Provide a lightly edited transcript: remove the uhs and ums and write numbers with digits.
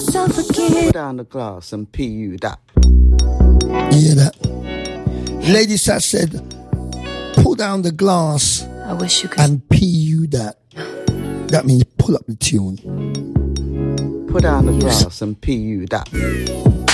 Put down the glass and PU that. You hear that? Lady Sat said, pull down the glass I wish you could. and PU that. That means pull up the tune. Put down the glass and PU that.